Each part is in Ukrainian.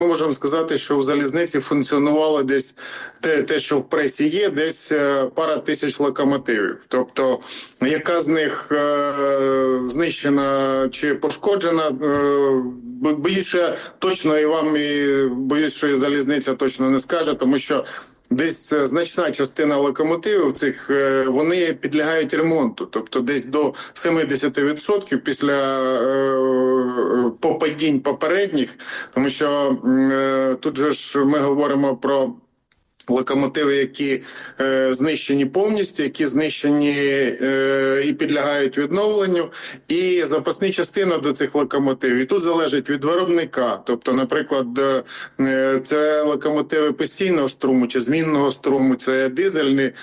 ми можемо сказати, що в залізниці функціонувало десь те, що в пресі є, десь пара тисяч локомотивів. Тобто, яка з них знищена чи пошкоджена, боюся точно, боюсь, що і залізниця точно не скаже, тому що десь значна частина локомотивів цих, вони підлягають ремонту. Тобто десь до 70% після попадінь попередніх. Тому що тут же ж ми говоримо про локомотиви, які знищені повністю, які знищені і підлягають відновленню, і запасні частини до цих локомотивів. І тут залежить від виробника. Тобто, наприклад, це локомотиви постійного струму чи змінного струму, це дизельні,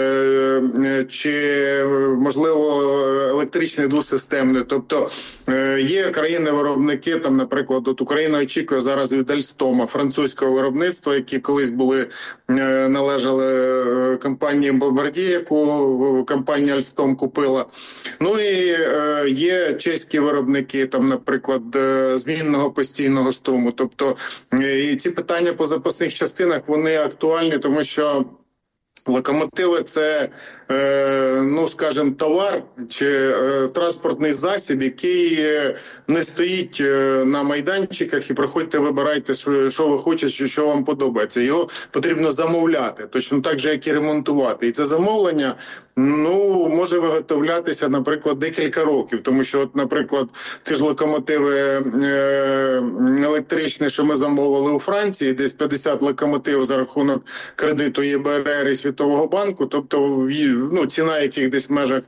чи, можливо, електричні двосистемні. Тобто, є країни-виробники, там, наприклад, от Україна очікує зараз від Альстома, французького виробництва, які колись належали компанії Bombardier, яку компанія Alstom купила. Ну і є чеські виробники, там, наприклад, змінного постійного струму. Тобто і ці питання по запасних частинах, вони актуальні, тому що локомотиви – це, скажімо, товар чи транспортний засіб, який не стоїть на майданчиках і приходьте, вибирайте, що ви хочете, що вам подобається. Його потрібно замовляти, точно так же, як і ремонтувати. І це замовлення, може виготовлятися, наприклад, декілька років. Тому що, от, наприклад, ті ж локомотиви електричні, що ми замовили у Франції, десь 50 локомотивів за рахунок кредиту ЄБРР і Світового банку, тобто ціна яких десь в межах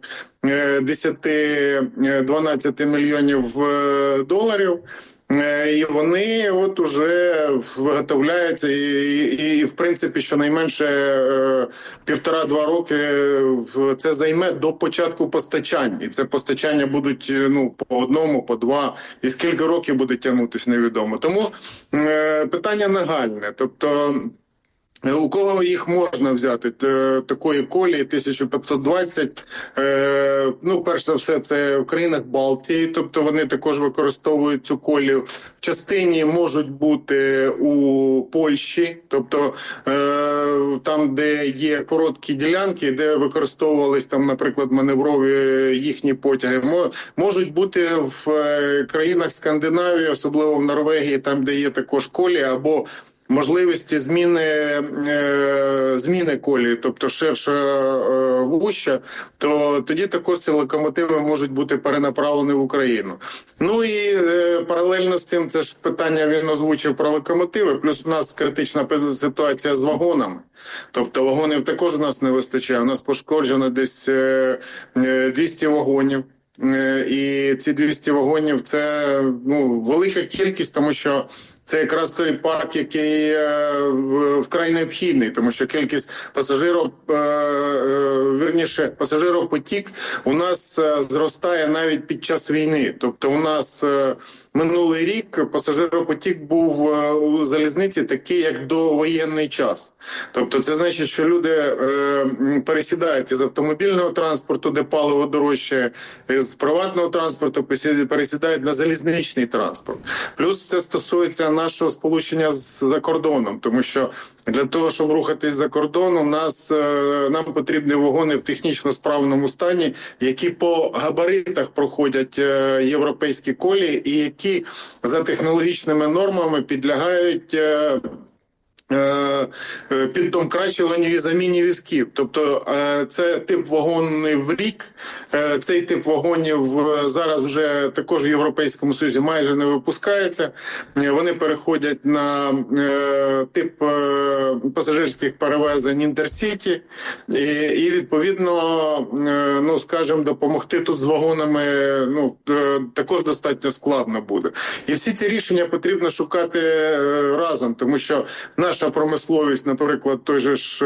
10-12 мільйонів доларів. І вони от уже виготовляються і в принципі, щонайменше 1,5-2 роки це займе до початку постачання. І це постачання будуть по одному, по два. І скільки років буде тягнутися, невідомо. Тому питання нагальне. Тобто, у кого їх можна взяти? Такої колії 1520. Перш за все, це в країнах Балтії, тобто вони також використовують цю колію. В частині можуть бути у Польщі, тобто там, де є короткі ділянки, де використовувались там, наприклад, маневрові їхні потяги. Можуть бути в країнах Скандинавії, особливо в Норвегії, там, де є також колія, або можливості зміни колії, тобто ширша вуща, то тоді також ці локомотиви можуть бути перенаправлені в Україну. Ну і паралельно з цим, це ж питання він озвучив про локомотиви, плюс у нас критична ситуація з вагонами. Тобто вагонів також у нас не вистачає, у нас пошкоджено десь 200 вагонів. І ці 200 вагонів – це велика кількість, тому що це якраз той парк, який вкрай необхідний, тому що кількість пасажиропотік у нас зростає навіть під час війни. Тобто у нас минулий рік пасажиропотік був у залізниці такий, як довоєнний час. Тобто це значить, що люди пересідають із автомобільного транспорту, де паливо дорожче, з приватного транспорту пересідають на залізничний транспорт. Плюс це стосується нашого сполучення за кордоном, тому що для того, щоб рухатись за кордон, нам потрібні вагони в технічно справному стані, які по габаритах проходять європейські колії і які за технологічними нормами підлягають піддомкрачуванню і заміні візків. Тобто це тип вагонів в рік, цей тип вагонів зараз вже також в Європейському Союзі майже не випускається. Вони переходять на тип пасажирських перевезень інтерсіті і відповідно, скажімо, допомогти тут з вагонами також достатньо складно буде. І всі ці рішення потрібно шукати разом, тому що наша промисловість, наприклад, той же ж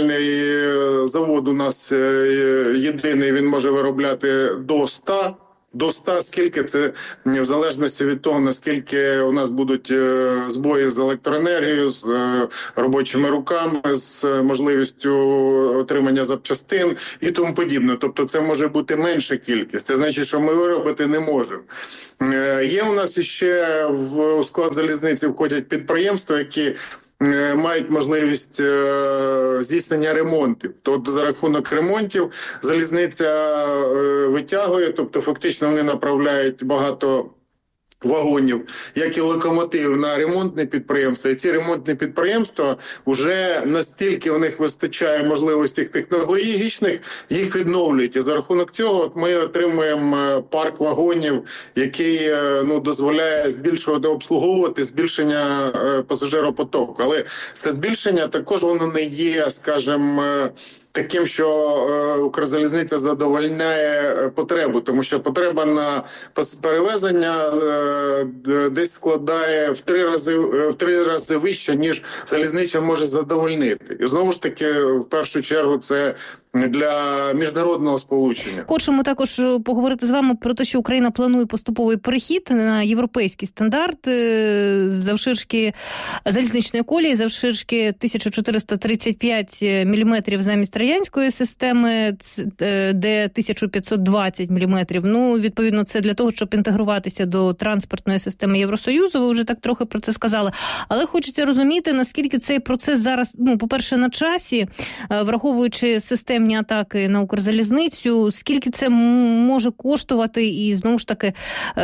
вагонно-будівельний завод у нас єдиний, він може виробляти до 100 до 100, скільки це в залежності від того, наскільки у нас будуть збої з електроенергією, з робочими руками, з можливістю отримання запчастин і тому подібне. Тобто це може бути менша кількість. Це значить, що ми виробити не можемо. Є у нас ще в склад залізниці входять підприємства, які мають можливість здійснення ремонтів. Тобто за рахунок ремонтів залізниця витягує, тобто фактично вони направляють багато вагонів, як і локомотив, на ремонтні підприємства. І ці ремонтні підприємства вже настільки у них вистачає можливостей технологічних, їх відновлюють. І за рахунок цього ми отримуємо парк вагонів, який дозволяє обслуговувати збільшення пасажиропотоку. Але це збільшення також воно не є, скажімо, таким, що Укрзалізниця задовольняє потребу, тому що потреба на перевезення десь складає в 3 рази вище, ніж залізниця може задовольнити. І знову ж таки, в першу чергу, це для міжнародного сполучення. Хочемо також поговорити з вами про те, що Україна планує поступовий перехід на європейський стандарт завширшки залізничної колії, завширшки 1435 мм замість радянської системи, де 1520 мм. Ну, відповідно, це для того, щоб інтегруватися до транспортної системи Євросоюзу. Ви вже так трохи про це сказали. Але хочеться розуміти, наскільки цей процес зараз, по-перше, на часі, враховуючи системні атаки на Укрзалізницю, скільки це може коштувати і, знову ж таки,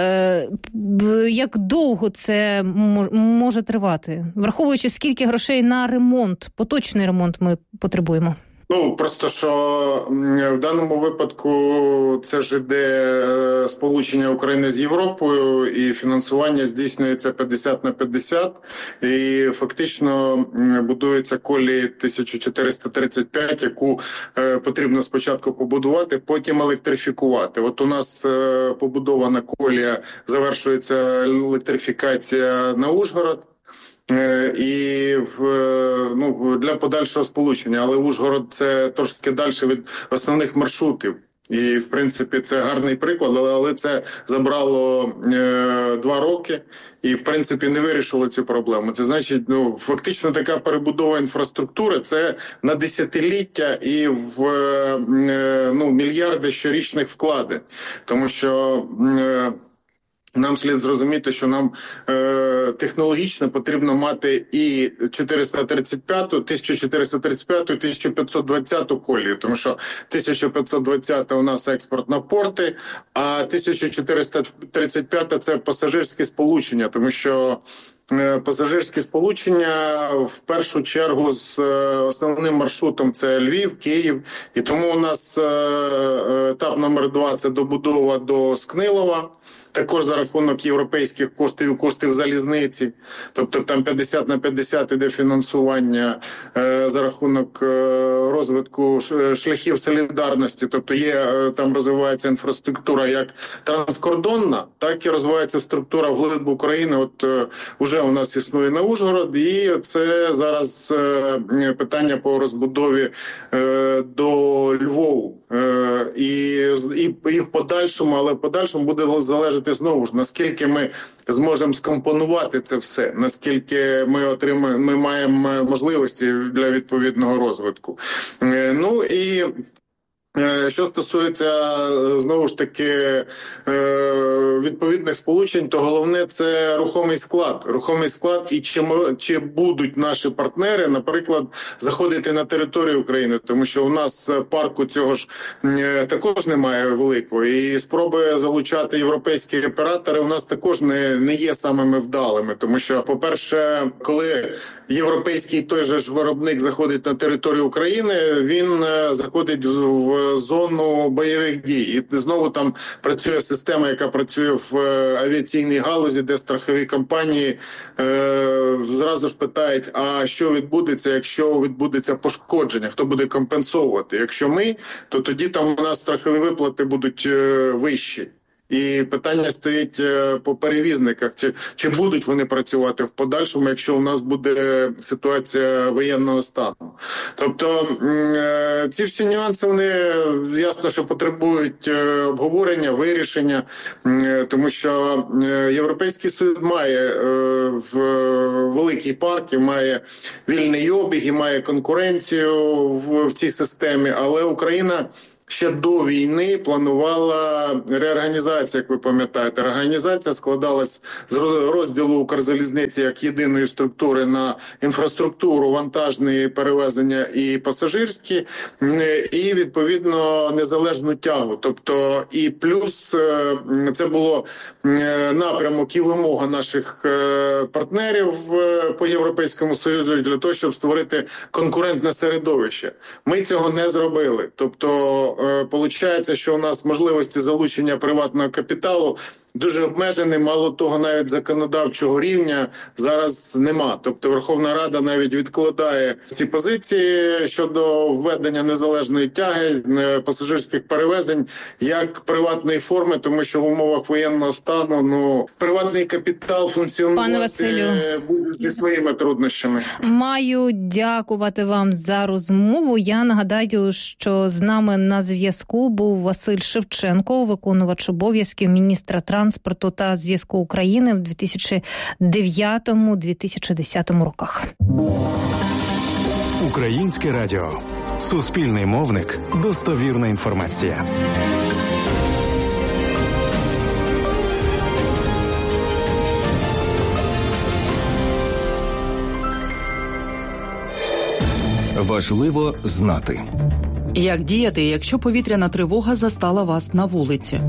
як довго це може тривати? Враховуючи, скільки грошей на ремонт, поточний ремонт ми потребуємо. Просто що в даному випадку це ж іде сполучення України з Європою, і фінансування здійснюється 50/50, і фактично будується колії 1435, яку потрібно спочатку побудувати, потім електрифікувати. От у нас побудована колія, завершується електрифікація на Ужгород, і для подальшого сполучення. Але Ужгород – це трошки далі від основних маршрутів. І, в принципі, це гарний приклад, але це забрало 2 роки і, в принципі, не вирішило цю проблему. Це значить, фактично така перебудова інфраструктури – це на десятиліття і в мільярди щорічних вкладень. Тому що нам слід зрозуміти, що нам технологічно потрібно мати і 1435, 1520 колію, тому що 1520 у нас експорт на порти, а 1435 – це пасажирське сполучення, тому що пасажирські сполучення в першу чергу з основним маршрутом це Львів, Київ. І тому у нас етап номер 2 – це добудова до Скнилова. Також за рахунок європейських коштів і коштів залізниці. Тобто там 50/50 іде фінансування за рахунок розвитку шляхів солідарності. Тобто там розвивається інфраструктура як транскордонна, так і розвивається структура вглиб України. От уже у нас існує на Ужгород, і це зараз питання по розбудові до Львову. І в подальшому, але в подальшому буде залежати знову ж, наскільки ми зможемо скомпонувати це все, наскільки ми маємо можливості для відповідного розвитку. І що стосується, знову ж таки, відповідних сполучень, то головне – це рухомий склад. Рухомий склад і чи будуть наші партнери, наприклад, заходити на територію України, тому що у нас парку цього ж також немає великого. І спроби залучати європейські оператори у нас також не є самими вдалими. Тому що, по-перше, коли європейський той же ж виробник заходить на територію України, він заходить в зону бойових дій. І знову там працює система, яка працює в авіаційній галузі, де страхові компанії зразу ж питають, а що відбудеться, якщо відбудеться пошкодження, хто буде компенсовувати? Якщо ми, то тоді там у нас страхові виплати будуть вищі. І питання стоїть по перевізниках, чи будуть вони працювати в подальшому, якщо у нас буде ситуація воєнного стану. Тобто ці всі нюанси, вони ясно, що потребують обговорення, вирішення, тому що Європейський Союз має великі парки, має вільний обіг і має конкуренцію в цій системі, але Україна ще до війни планувала реорганізацію, як ви пам'ятаєте. Реорганізація складалась з розділу Укрзалізниці як єдиної структури на інфраструктуру, вантажні перевезення і пасажирські, і, відповідно, незалежну тягу. Тобто, і плюс це було напрямок і вимога наших партнерів по Європейському Союзу для того, щоб створити конкурентне середовище. Ми цього не зробили. Тобто, получається, що у нас можливості залучення приватного капіталу дуже обмежені, мало того, навіть законодавчого рівня зараз нема. Тобто Верховна Рада навіть відкладає ці позиції щодо введення незалежної тяги, пасажирських перевезень як приватної форми, тому що в умовах воєнного стану приватний капітал функціонувати буде зі своїми труднощами. Маю дякувати вам за розмову. Я нагадаю, що з нами на зв'язку був Василь Шевченко, виконувач обов'язків міністра транспорту та зв'язку України в 2009-2010 роках. Українське радіо. Суспільний мовник. Достовірна інформація. Важливо знати. Як діяти, якщо повітряна тривога застала вас на вулиці?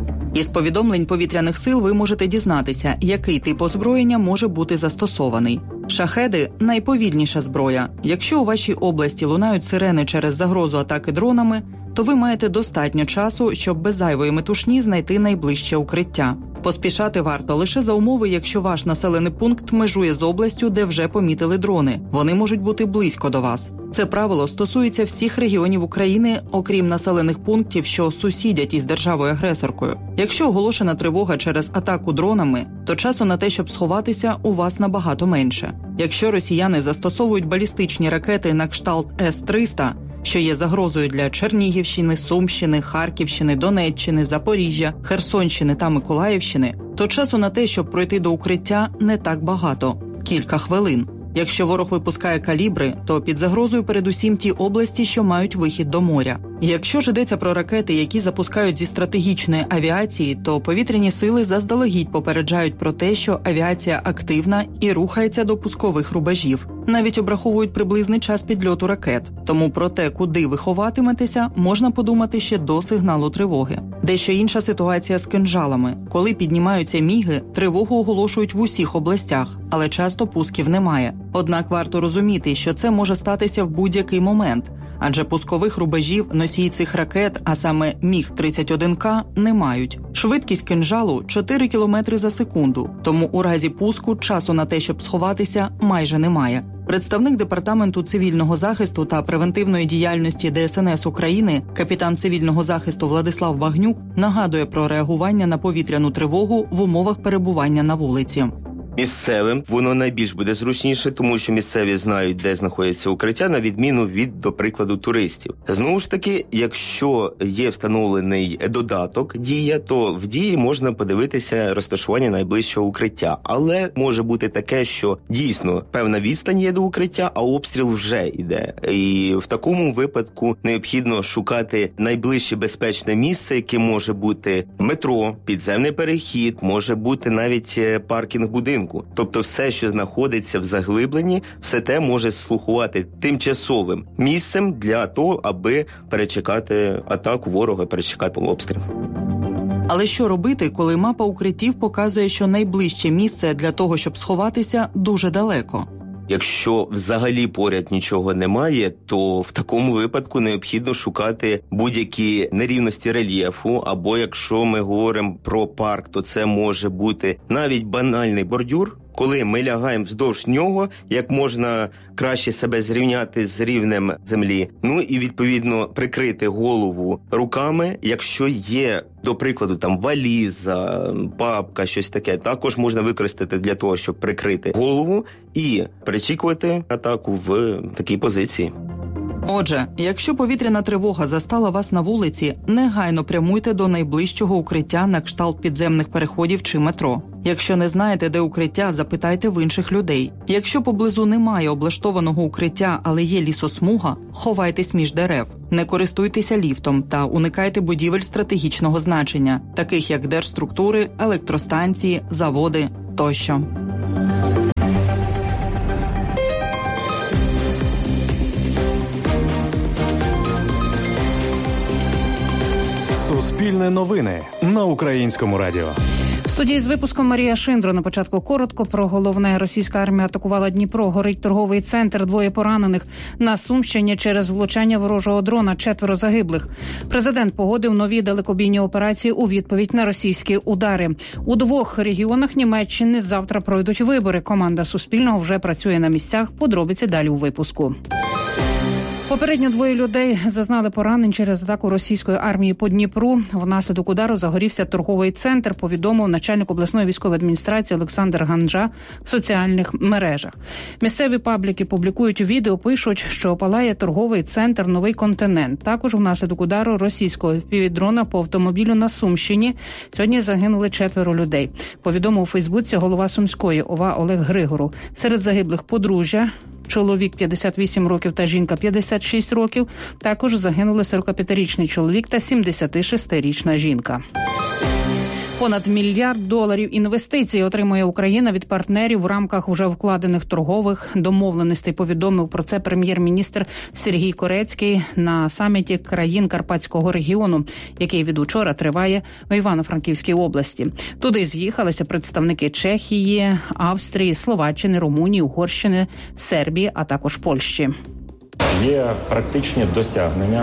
Із повідомлень повітряних сил ви можете дізнатися, який тип озброєння може бути застосований. Шахеди – найповільніша зброя. Якщо у вашій області лунають сирени через загрозу атаки дронами, то ви маєте достатньо часу, щоб без зайвої метушні знайти найближче укриття. Поспішати варто лише за умови, якщо ваш населений пункт межує з областю, де вже помітили дрони. Вони можуть бути близько до вас. Це правило стосується всіх регіонів України, окрім населених пунктів, що сусідять із державою-агресоркою. Якщо оголошена тривога через атаку дронами, то часу на те, щоб сховатися, у вас набагато менше. Якщо росіяни застосовують балістичні ракети на кшталт С-300, що є загрозою для Чернігівщини, Сумщини, Харківщини, Донеччини, Запоріжжя, Херсонщини та Миколаївщини, то часу на те, щоб пройти до укриття, не так багато – кілька хвилин. Якщо ворог випускає калібри, то під загрозою передусім ті області, що мають вихід до моря. Якщо ж йдеться про ракети, які запускають зі стратегічної авіації, то повітряні сили заздалегідь попереджають про те, що авіація активна і рухається до пускових рубежів. Навіть обраховують приблизний час підльоту ракет. Тому про те, куди ви ховатиметеся, можна подумати ще до сигналу тривоги. Дещо інша ситуація з кинжалами. Коли піднімаються міги, тривогу оголошують в усіх областях, але часто пусків немає. Однак варто розуміти, що це може статися в будь-який момент, адже пускових рубежів носії цих ракет, а саме Міг-31К, не мають. Швидкість кинжалу – 4 км за секунду, тому у разі пуску часу на те, щоб сховатися, майже немає. Представник Департаменту цивільного захисту та превентивної діяльності ДСНС України, капітан цивільного захисту Владислав Багнюк, нагадує про реагування на повітряну тривогу в умовах перебування на вулиці. Місцевим воно найбільш буде зручніше, тому що місцеві знають, де знаходяться укриття, на відміну від, до прикладу, туристів. Знову ж таки, якщо є встановлений додаток «Дія», то в «Дії» можна подивитися розташування найближчого укриття. Але може бути таке, що дійсно певна відстань є до укриття, а обстріл вже йде. І в такому випадку необхідно шукати найближче безпечне місце, яке може бути метро, підземний перехід, може бути навіть паркінг будинку. Тобто все, що знаходиться в заглибленні, все те може слугувати тимчасовим місцем для того, аби перечекати атаку ворога, перечекати обстріл. Але що робити, коли мапа укриттів показує, що найближче місце для того, щоб сховатися, дуже далеко? Якщо взагалі поряд нічого немає, то в такому випадку необхідно шукати будь-які нерівності рельєфу, або якщо ми говоримо про парк, то це може бути навіть банальний бордюр, коли ми лягаємо вздовж нього, як можна краще себе зрівняти з рівнем землі. Ну і, відповідно, прикрити голову руками, якщо є, до прикладу, там валіза, папка, щось таке, також можна використати для того, щоб прикрити голову і перечікувати атаку в такій позиції. Отже, якщо повітряна тривога застала вас на вулиці, негайно прямуйте до найближчого укриття на кшталт підземних переходів чи метро. Якщо не знаєте, де укриття, запитайте в інших людей. Якщо поблизу немає облаштованого укриття, але є лісосмуга, ховайтесь між дерев. Не користуйтеся ліфтом та уникайте будівель стратегічного значення, таких як держструктури, електростанції, заводи тощо. Суспільне новини на Українському радіо. В студії з випуском Марія Шиндро. На початку коротко про головне. Російська армія атакувала Дніпро. Горить торговий центр. 2 поранених. На Сумщині через влучання ворожого дрона 4 загиблих. Президент погодив нові далекобійні операції у відповідь на російські удари. У 2 регіонах Німеччини завтра пройдуть вибори. Команда Суспільного вже працює на місцях. Подробиці далі у випуску. Попередньо 2 людей зазнали поранень через атаку російської армії по Дніпру. Внаслідок удару загорівся торговий центр, повідомив начальник обласної військової адміністрації Олександр Ганджа в соціальних мережах. Місцеві пабліки публікують відео, пишуть, що палає торговий центр «Новий континент». Також внаслідок удару російського FPV-дрона по автомобілю на Сумщині сьогодні загинули 4 людей. Повідомив у Фейсбуці голова Сумської ОВА Олег Григоров. Серед загиблих подружжя. Чоловік 58 років та жінка 56 років. Також загинули 45-річний чоловік та 76-річна жінка. Понад $1 мільярд інвестицій отримує Україна від партнерів в рамках уже вкладених торгових домовленостей. Повідомив про це прем'єр-міністр Сергій Корецький на саміті країн Карпатського регіону, який від учора триває в Івано-Франківській області. Туди з'їхалися представники Чехії, Австрії, Словаччини, Румунії, Угорщини, Сербії, а також Польщі. Є практичні досягнення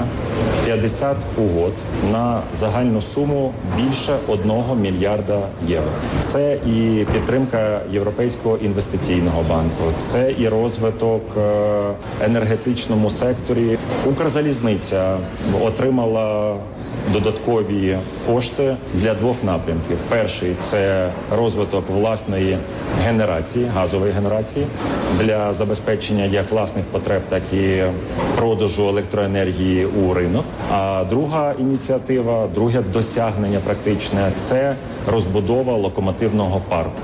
50 угод на загальну суму більше 1 мільярда євро. Це і підтримка Європейського інвестиційного банку, це і розвиток енергетичному секторі. Укрзалізниця отримала додаткові кошти для 2 напрямків. Перший – це розвиток власної генерації, газової генерації, для забезпечення як власних потреб, так і продажу електроенергії у ринок. А друга ініціатива, друге досягнення практичне – це розбудова локомотивного парку.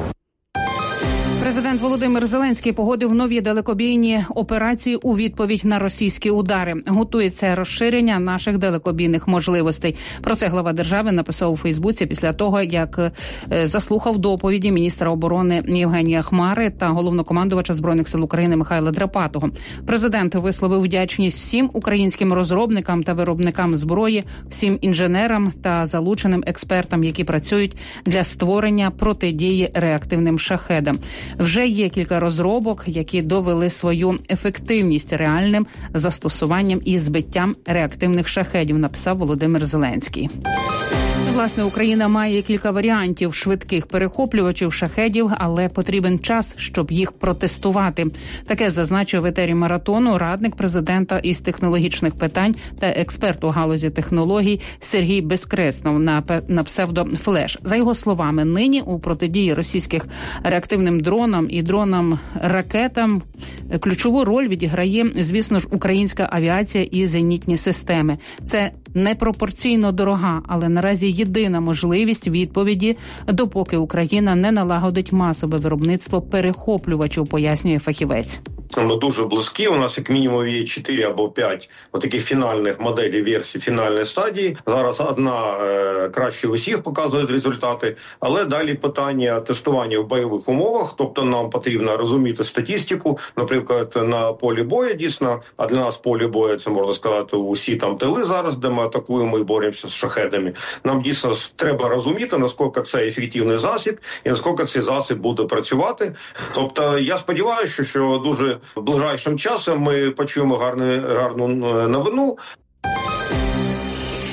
Президент Володимир Зеленський погодив нові далекобійні операції у відповідь на російські удари. Готується розширення наших далекобійних можливостей. Про це глава держави написав у Фейсбуці після того, як заслухав доповіді міністра оборони Євгенія Хмари та головнокомандувача Збройних сил України Михайла Драпатого. Президент висловив вдячність всім українським розробникам та виробникам зброї, всім інженерам та залученим експертам, які працюють для створення протидії реактивним шахедам. Вже є кілька розробок, які довели свою ефективність реальним застосуванням і збиттям реактивних шахедів, написав Володимир Зеленський. Власне, Україна має кілька варіантів швидких перехоплювачів шахедів, але потрібен час, щоб їх протестувати. Таке зазначив в етері марафону радник президента із технологічних питань та експерт у галузі технологій Сергій Безкреснов на псевдо «Флеш». За його словами, нині у протидії російських реактивним дронам і дронам-ракетам ключову роль відіграє, звісно ж, українська авіація і зенітні системи. Це непропорційно дорога, але наразі єдина можливість відповіді, допоки Україна не налагодить масове виробництво перехоплювачів, пояснює фахівець. Ми дуже близькі, у нас як мінімум є 4 або 5 таких фінальних моделей версій фінальної стадії. Зараз одна краще усіх показує результати, але далі питання тестування в бойових умовах, тобто нам потрібно розуміти статистику, наприклад, на полі бою дійсно, а для нас поле бою, це можна сказати, усі там тили зараз, де ми атакуємо і боремося з шахедами. Нам дійсно треба розуміти, наскільки це ефективний засіб і наскільки цей засіб буде працювати. Тобто я сподіваюся, що дуже ближайшим часом ми почуємо гарну новину.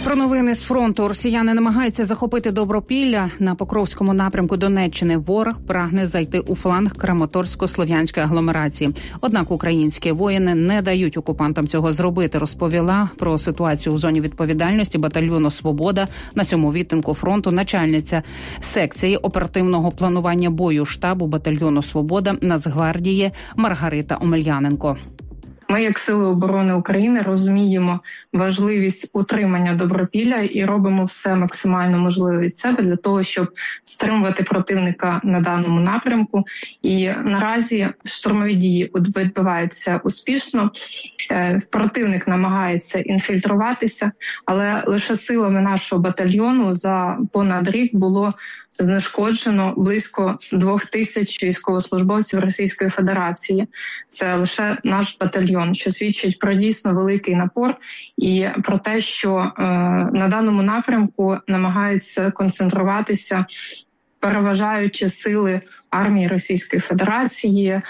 Про новини з фронту. Росіяни намагаються захопити Добропілля на Покровському напрямку Донеччини. Ворог прагне зайти у фланг Краматорсько-Слов'янської агломерації. Однак українські воїни не дають окупантам цього зробити, розповіла про ситуацію у зоні відповідальності батальйону «Свобода» на цьому відтинку фронту начальниця секції оперативного планування бою штабу батальйону «Свобода» Нацгвардії Маргарита Омельяненко. Ми, як Сили оборони України, розуміємо важливість утримання Добропілля і робимо все максимально можливе від себе для того, щоб стримувати противника на даному напрямку. І наразі штурмові дії відбуваються успішно. Противник намагається інфільтруватися, але лише силами нашого батальйону за понад рік було знешкоджено близько 2000 військовослужбовців Російської Федерації. Це лише наш батальйон, що свідчить про дійсно великий напор і про те, що на даному напрямку намагаються концентруватися переважаючі сили армії Російської Федерації.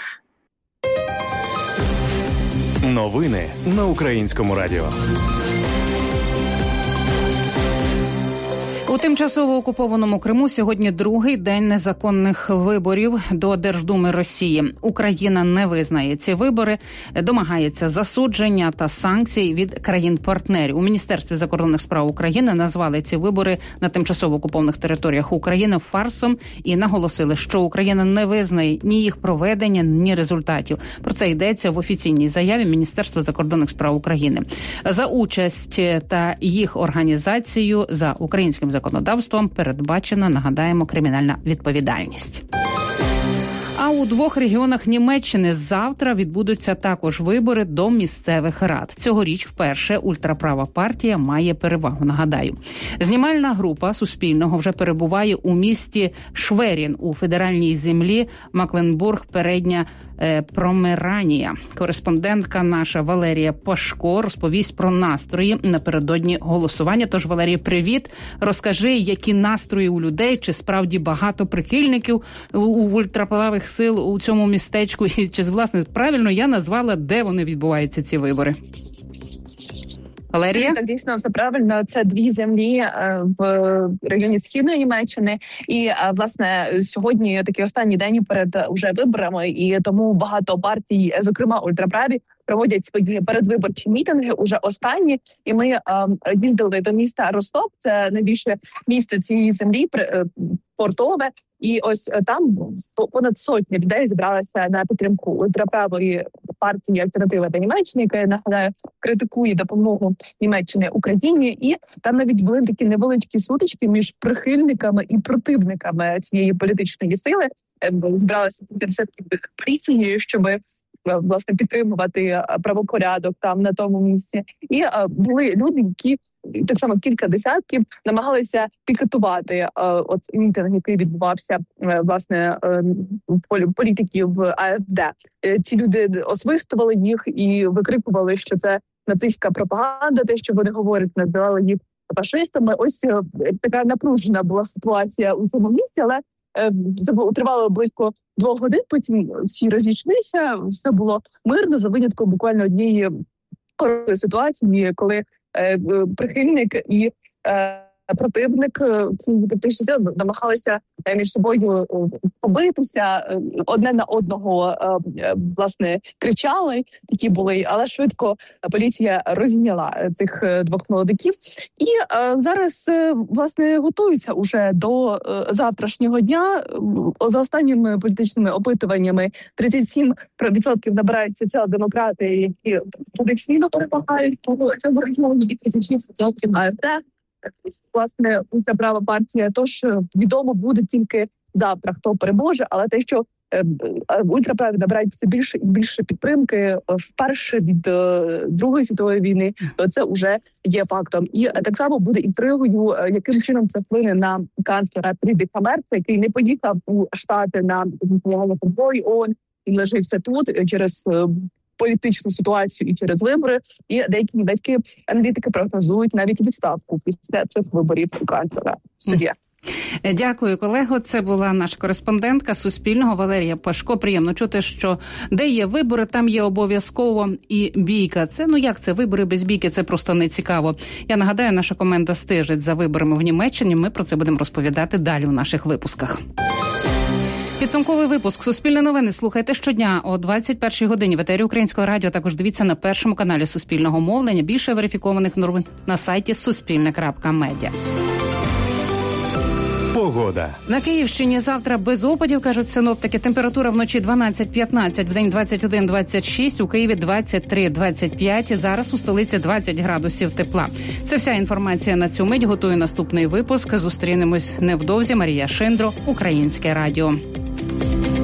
Новини на Українському радіо. У тимчасово окупованому Криму сьогодні другий день незаконних виборів до Держдуми Росії. Україна не визнає ці вибори, домагається засудження та санкцій від країн-партнерів. У Міністерстві закордонних справ України назвали ці вибори на тимчасово окупованих територіях України фарсом і наголосили, що Україна не визнає ні їх проведення, ні результатів. Про це йдеться в офіційній заяві Міністерства закордонних справ України. За участь та їх організацію за українським законодавством передбачена, нагадаємо, кримінальна відповідальність. А у двох регіонах Німеччини завтра відбудуться також вибори до місцевих рад. Цьогоріч вперше ультраправа партія має перевагу, нагадаю. Знімальна група Суспільного вже перебуває у місті Шверін у федеральній землі Макленбург-Передня Промеранія. Кореспондентка наша Валерія Пашко розповість про настрої напередодні голосування. Тож, Валерія, привіт. Розкажи, які настрої у людей, чи справді багато прихильників у ультраправих сил у цьому містечку, і чи, власне, правильно я назвала, де вони відбуваються, ці вибори? Валерія? Так, дійсно, все правильно. Це дві землі в районі Східної Німеччини. І, власне, сьогодні такий останній день перед уже виборами, і тому багато партій, зокрема ультраправі, проводять свої передвиборчі мітинги, уже останні. І ми їздили до міста Ростов, це найбільше місто цієї землі, портове. І ось там понад сотні людей зібралися на підтримку ультраправої партії «Альтернатива для Німеччини», яка, я нагадаю, критикує допомогу Німеччини Україні. І там навіть були такі невеличкі сутички між прихильниками і противниками цієї політичної сили. Збиралися поліцією, щоб власне підтримувати правопорядок там на тому місці. І були люди, які так само кілька десятків намагалися пікетувати от мітинг, який відбувався власне політиків АФД. Ці люди освистували їх і викрикували, що це нацистська пропаганда, те, що вони говорять, називали їх фашистами. Ось така напружена була ситуація у цьому місці, але це тривало близько 2 годин, потім всі розійшлися, все було мирно, за винятком буквально однієї короткої ситуації, коли прихильник і противник цієї політичної сили намагалися між собою побитися, одне на одного, власне, кричали, такі були, але швидко поліція розняла цих двох молодиків. І зараз, власне, готуються уже до завтрашнього дня. За останніми політичними опитуваннями 37% набирають соціал-демократи, які традиційно перемагають у цьому регіоні, і 36% АФД. Власне, ультраправа партія, тож відомо буде тільки завтра, хто переможе, але те, що ультраправі набирають все більше і більше підтримки вперше від Другої світової війни, то це вже є фактом. І так само буде інтригою, яким чином це вплине на канцлера Фрідріха Мерца, який не поїхав у Штати на змагання футболі ООН, він лишився тут через політичну ситуацію і через вибори, і деякі німецькі аналітики прогнозують навіть відставку після цих виборів у канцлера в суді. Дякую, колего. Це була наша кореспондентка Суспільного Валерія Пашко. Приємно чути, що де є вибори, там є обов'язково і бійка. Це, як це, вибори без бійки, це просто не цікаво. Я нагадаю, наша команда стежить за виборами в Німеччині. Ми про це будемо розповідати далі у наших випусках. Підсумковий випуск «Суспільне новини» слухайте щодня о 21-й годині в етері Українського радіо. Також дивіться на першому каналі Суспільного мовлення. Більше верифікованих новин на сайті suspilne.media. Погода. На Київщині завтра без опадів, кажуть синоптики. Температура вночі 12-15, вдень 21-26, у Києві 23-25. Зараз у столиці 20 градусів тепла. Це вся інформація на цю мить. Готую наступний випуск. Зустрінемось невдовзі. Марія Шиндро, Українське радіо.